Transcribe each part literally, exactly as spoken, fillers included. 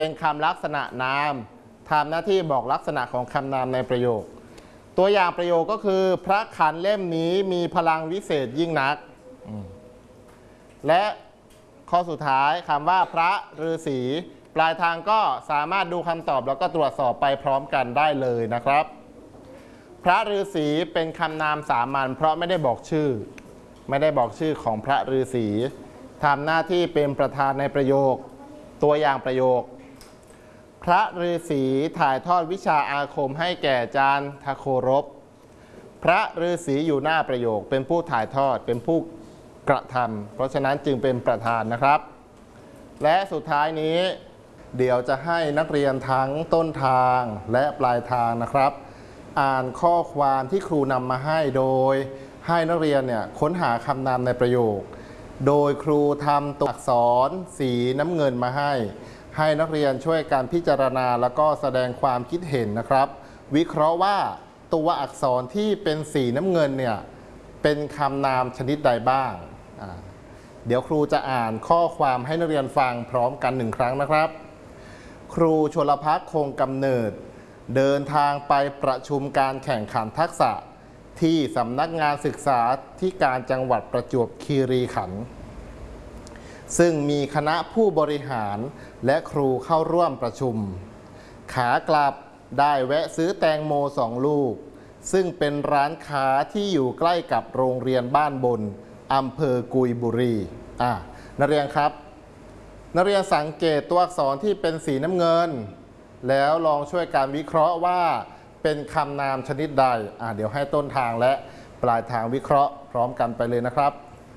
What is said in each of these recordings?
เป็นคำลักษณะนามทำหน้าที่บอกลักษณะของคำนามในประโยคตัวอย่างประโยคก็คือพระขันเล่มนี้มีพลังวิเศษยิ่งนักและข้อสุดท้ายคำว่าพระฤาษีปลายทางก็สามารถดูคำตอบแล้วก็ตรวจสอบไปพร้อมกันได้เลยนะครับพระฤาษีเป็นคำนามสามัญเพราะไม่ได้บอกชื่อไม่ได้บอกชื่อของพระฤาษีทำหน้าที่เป็นประธานในประโยคตัวอย่างประโยคพระฤาษีถ่ายทอดวิชาอาคมให้แก่จารทโครบพระฤาษีอยู่หน้าประโยคเป็นผู้ถ่ายทอดเป็นผู้กระทำเพราะฉะนั้นจึงเป็นประธานนะครับและสุดท้ายนี้เดี๋ยวจะให้นักเรียนทั้งต้นทางและปลายทางนะครับอ่านข้อความที่ครูนำมาให้โดยให้นักเรียนเนี่ยค้นหาคำนามในประโยคโดยครูทำตัวอักษรสีน้ำเงินมาให้ให้นักเรียนช่วยการพิจารณาแล้วก็แสดงความคิดเห็นนะครับวิเคราะห์ว่าตัวอักษรที่เป็นสีน้ำเงินเนี่ยเป็นคำนามชนิดใดบ้างเดี๋ยวครูจะอ่านข้อความให้นักเรียนฟังพร้อมกันหนึ่งครั้งนะครับครูชลภักดิ์คงกำเนิดเดินทางไปประชุมการแข่งขันทักษะที่สำนักงานศึกษาธิการจังหวัดประจวบคีรีขันธ์ซึ่งมีคณะผู้บริหารและครูเข้าร่วมประชุมขากลับได้แวะซื้อแตงโมสองลูกซึ่งเป็นร้านค้าที่อยู่ใกล้กับโรงเรียนบ้านบนอำเภอกุยบุรีอ่ะนักเรียนครับนักเรียนสังเกตตัวอักษรที่เป็นสีน้ำเงินแล้วลองช่วยการวิเคราะห์ว่าเป็นคำนามชนิดใดอ่ะเดี๋ยวให้ต้นทางและปลายทางวิเคราะห์พร้อมกันไปเลยนะครับ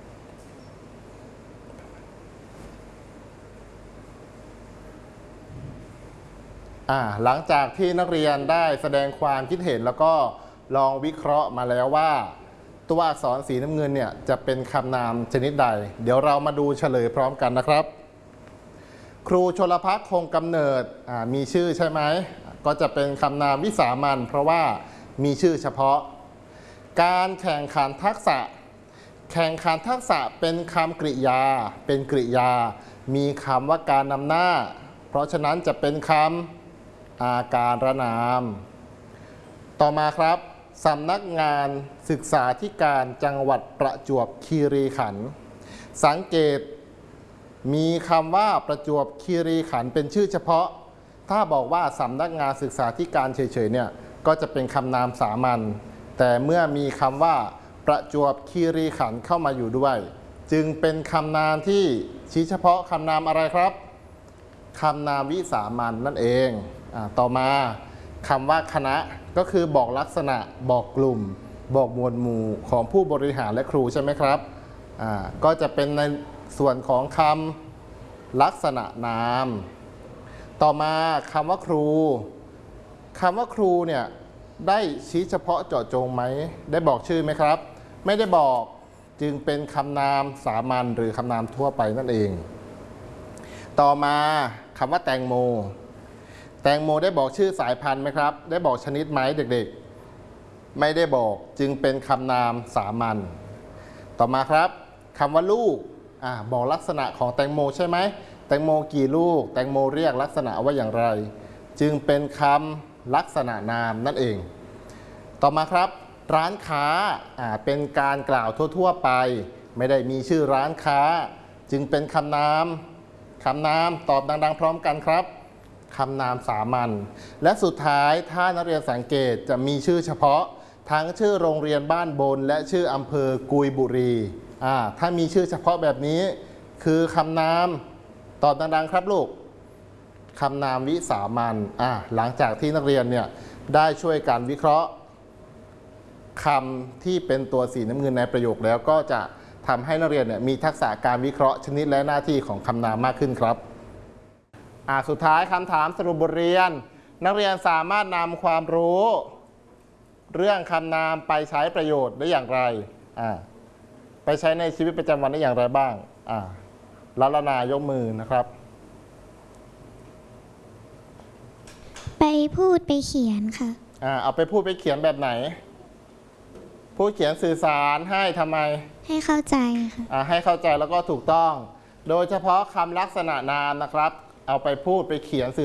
อ่าหลังจากที่นักเรียนได้แสดงความคิดเห็นแล้วก็ลองวิเคราะห์มาแล้วว่าตัวอักษรสีน้ำเงินเนี่ยจะเป็นคำนามชนิดใดเดี๋ยวเรามาดูเฉลยพร้อมกันนะครับครูชลภักดิ์คงกำเนิดอ่ามีชื่อใช่ไหมก็จะเป็นคำนามวิสามัญเพราะว่ามีชื่อเฉพาะการแข่งขันทักษะแข่งขันทักษะเป็นคำกริยาเป็นกริยามีคำว่าการนำหน้าเพราะฉะนั้นจะเป็นคำอาการนามต่อมาครับสำนักงานศึกษาธิการจังหวัดประจวบคีรีขันธ์สังเกตมีคำว่าประจวบคีรีขันธ์เป็นชื่อเฉพาะถ้าบอกว่าสำนักงานศึกษาธิการเฉยๆเนี่ยก็จะเป็นคำนามสามัญแต่เมื่อมีคำว่าประจวบคีรีขันธ์เข้ามาอยู่ด้วยจึงเป็นคำนามที่ชี้เฉพาะคำนามอะไรครับคำนามวิสามัญ นั่นเองอ่าต่อมาคำว่าคณะก็คือบอกลักษณะบอกกลุ่มบอกหมวดหมู่ของผู้บริหารและครูใช่ไหมครับอ่าก็จะเป็นในส่วนของคำลักษณะนามต่อมาคำว่าครูคำว่าครูเนี่ยได้ชี้เฉพาะเจาะจงไหมได้บอกชื่อไหมครับไม่ได้บอกจึงเป็นคำนามสามัญหรือคำนามทั่วไปนั่นเองต่อมาคำว่าแตงโมแตงโมได้บอกชื่อสายพันธุ์ไหมครับได้บอกชนิดไหมเด็กๆไม่ได้บอกจึงเป็นคำนามสามัญต่อมาครับคำว่าลูกอ่าบอกลักษณะของแตงโมใช่ไหมแตงโมกี่ลูกแตงโมเรียกลักษณะว่าอย่างไรจึงเป็นคำลักษณะนามนั่นเองต่อมาครับร้านค้าอ่าเป็นการกล่าวทั่วๆไปไม่ได้มีชื่อร้านค้าจึงเป็นคำนามคำนามตอบดังๆพร้อมกันครับคำนามสามัญและสุดท้ายถ้านักเรียนสังเกตจะมีชื่อเฉพาะทั้งชื่อโรงเรียนบ้านบนและชื่ออำเภอกุยบุรีอ่าถ้ามีชื่อเฉพาะแบบนี้คือคำนามตอบดังๆครับลูกคำนามวิสามัญอ่าหลังจากที่นักเรียนเนี่ยได้ช่วยการวิเคราะห์คำที่เป็นตัวสีน้ำเงินในประโยคแล้วก็จะทำให้นักเรียนเนี่ยมีทักษะการวิเคราะห์ชนิดและหน้าที่ของคำนามมากขึ้นครับอ่าสุดท้ายคำถามสรุปบทเรียนนักเรียนสามารถนำความรู้เรื่องคำนามไปใช้ประโยชน์ได้อย่างไรอ่าไปใช้ในชีวิตประจำวันได้อย่างไรบ้างอ่าลัลนายกมือนะครับไปพูดไปเขียนค่ะอ่าเอาไปพูดไปเขียนแบบไหนพูดเขียนสื่อสารให้ทำไมให้เข้าใจค่ะอ่าให้เข้าใจแล้วก็ถูกต้องโดยเฉพาะคำลักษณะนามนะครับเอาไปพูดไปเขียนสื่อ